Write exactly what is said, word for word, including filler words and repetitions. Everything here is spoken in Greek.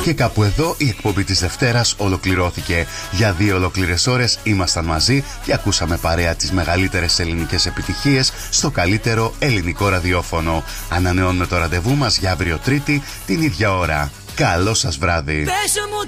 Και κάπου εδώ η εκπομπή της Δευτέρας ολοκληρώθηκε. Για δύο ολόκληρες ώρες ήμασταν μαζί και ακούσαμε παρέα τις μεγαλύτερες ελληνικές επιτυχίες στο καλύτερο ελληνικό ραδιόφωνο. Ανανεώνουμε το ραντεβού μας για αύριο Τρίτη την ίδια ώρα. Καλό σας βράδυ.